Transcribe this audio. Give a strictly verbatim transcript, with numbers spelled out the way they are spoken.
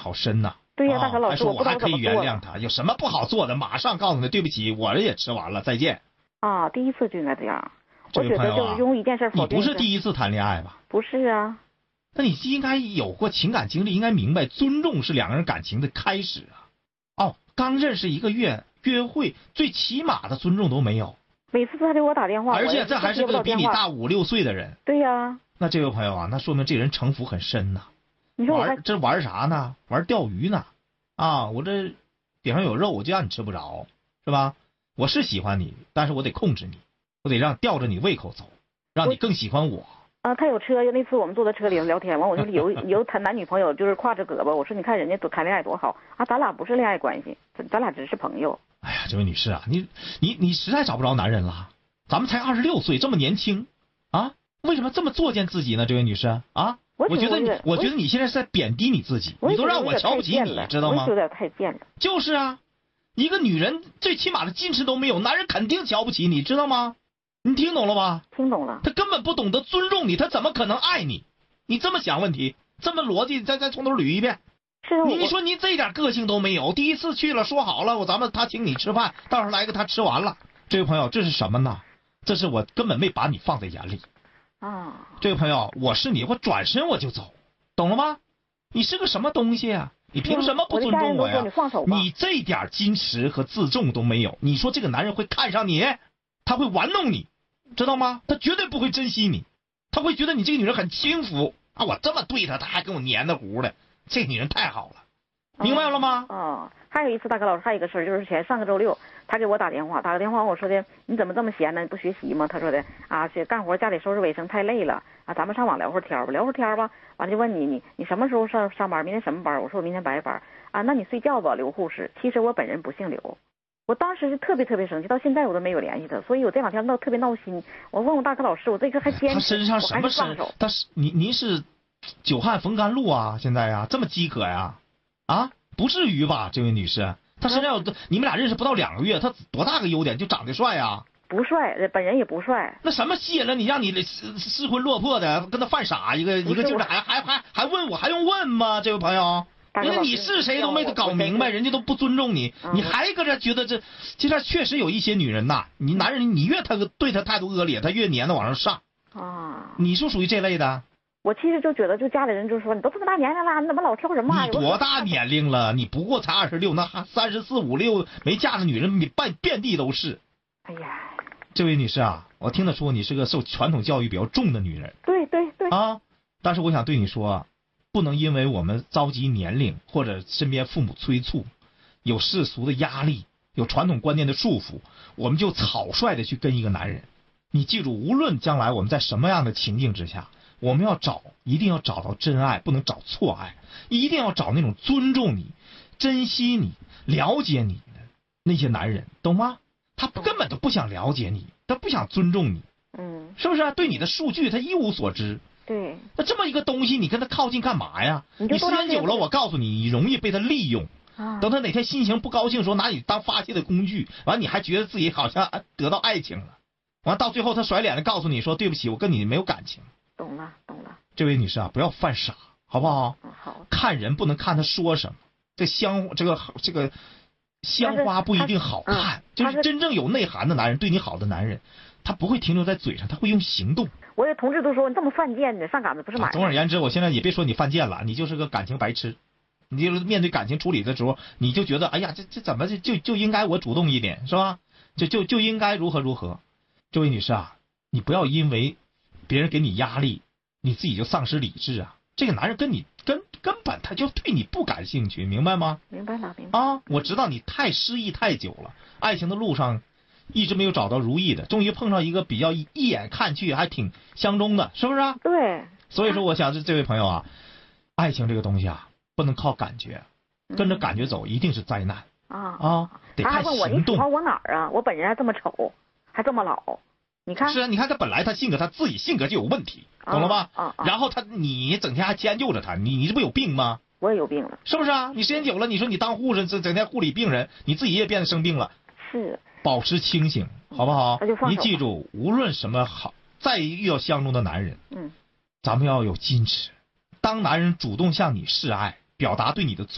好深呐、啊。 对呀、啊，大哥老师， 还说我还可以原谅他， 他，有什么不好做的？马上告诉他对不起，我这也吃完了，再见。 啊，第一次就应该这样。 这位朋友啊， 我觉得就是用一件事否定。 你不是第一次谈恋爱吧？ 不是啊。 那你应该有过情感经历，应该明白尊重是两个人感情的开始啊。哦，刚认识一个月约会，最起码的尊重都没有。 每次他给我打电话， 而且这还是个比你大五六岁的人。 对呀、啊。 那这位朋友啊，那说明这人城府很深呐、啊。 你说我玩这玩啥呢？玩钓鱼呢？啊，我这顶上有肉，我就让你吃不着，是吧？我是喜欢你，但是我得控制你，我得让吊着你胃口走，让你更喜欢我。 啊，他有车，那次我们坐在车里聊天，完我就有有谈男女朋友，就是挎着胳膊，我说你看人家都谈恋爱多好啊，咱俩不是恋爱关系，咱咱俩只是朋友。 哎呀，这位女士啊，你你你实在找不着男人了，咱们才二十六岁，这么年轻啊，为什么这么作践自己呢？这位女士啊，我觉得你，我觉得你现在是在贬低你自己，你都让我瞧不起你，知道吗？ 有点太贱了。 就是啊，一个女人最起码的矜持都没有，男人肯定瞧不起你，知道吗？你听懂了吧？ 听懂了。 他根本不懂得尊重你，他怎么可能爱你？你这么想问题，这么逻辑，再再从头捋一遍。 是你说你这点个性都没有，第一次去了说好了，我咱们他请你吃饭，到时候来个他吃完了。这位朋友，这是什么呢？这是我根本没把你放在眼里。 啊， 这位朋友，我是你，我转身我就走，懂了吗？你是个什么东西啊？你凭什么不尊重我呀？ 你放手吧。 你这点矜持和自重都没有，你说这个男人会看上你？他会玩弄你，知道吗？他绝对不会珍惜你，他会觉得你这个女人很轻浮啊！我这么对他，他还跟我黏的糊的，这个女人太好了，明白了吗？ 哦，哦还有一次，大哥老师还有一个事儿，就是前上个周六，他给我打电话，打个电话我说的，你怎么这么闲呢？你不学习吗？他说的啊，去干活家里收拾卫生太累了啊，咱们上网聊会儿天吧，聊会儿天吧。完就问你，你你什么时候上上班？明天什么班？我说我明天白班啊，那你睡觉吧，刘护士。其实我本人不姓刘。我当时是特别特别生气，到现在我都没有联系他，所以我这两天闹特别闹心。我问我大哥老师，我这个还坚持， 他身上什么身？他是您您是久旱逢甘露啊！现在呀，这么饥渴呀？啊，不至于吧，这位女士？他身上有、嗯、你们俩认识不到两个月，他多大个优点？就长得帅啊？ 不帅，本人也不帅。 那什么吸引了你，让你失魂落魄的，跟他犯傻一个一个就是还还还还问我，还用问吗？这位朋友？因为你是谁都没搞明白，人家都不尊重你， 嗯、 你还搁这觉得这，其实确实有一些女人呐，你男人你越他对他态度恶劣，他越黏着往上上啊。 你是属于这类的？ 我其实就觉得，就家里人就说你都这么大年龄了，你怎么老挑人骂？ 你多大年龄了？你不过才二十六，那还三十四五六没嫁的女人，你遍遍地都是。 哎呀， 这位女士啊，我听得出你是个受传统教育比较重的女人。 对对对。 啊，但是我想对你说。不能因为我们着急年龄，或者身边父母催促，有世俗的压力，有传统观念的束缚，我们就草率的去跟一个男人。你记住，无论将来我们在什么样的情境之下，我们要找，一定要找到真爱，不能找错爱，一定要找那种尊重你、珍惜你、了解你的那些男人，懂吗？他根本都不想了解你，他不想尊重你， 嗯， 是不是？对你的数据他一无所知。 对， 那这么一个东西，你跟他靠近干嘛呀？你时间久了，我告诉你，你容易被他利用。 啊、 等他哪天心情不高兴的时候，拿你当发泄的工具，完你还觉得自己好像得到爱情了，完到最后他甩脸的告诉你说对不起，我跟你没有感情。 懂了，懂了。 这位女士啊，不要犯傻，好不好？ 嗯、好。 看人不能看他说什么，这香这个这个香花不一定好看， 是就是真正有内涵的男人，对你好的男人，他不会停留在嘴上，他会用行动。 我的同事都说你这么犯贱的，上杆子不是买、啊。 总而言之，我现在也别说你犯贱了，你就是个感情白痴。你就面对感情处理的时候，你就觉得哎呀，这这怎么就就就应该我主动一点，是吧？就就就应该如何如何。这位女士啊，你不要因为别人给你压力，你自己就丧失理智啊。这个男人跟你根根本他就对你不感兴趣，明白吗？ 明白了，明白啊！我知道你太失意太久了，爱情的路上一直没有找到如意的，终于碰上一个比较一眼看去还挺相中的，是不是啊？ 对。 所以说，我想这这位朋友啊，爱情这个东西啊，不能靠感觉，跟着感觉走一定是灾难、 嗯、 啊啊！得看行动。他还问我你喜欢我哪儿啊？我本人还这么丑，还这么老，你看。 是啊，你看他本来他性格他自己性格就有问题，懂了吧？ 啊啊啊、 然后他你整天还迁就着他，你你这不有病吗？ 我也有病了， 是不是啊？你时间久了，你说你当护士，整整天护理病人，你自己也变得生病了。 是。 保持清醒，好不好？ 你记住，无论什么好，再遇到相中的男人， 嗯， 咱们要有矜持。当男人主动向你示爱，表达对你的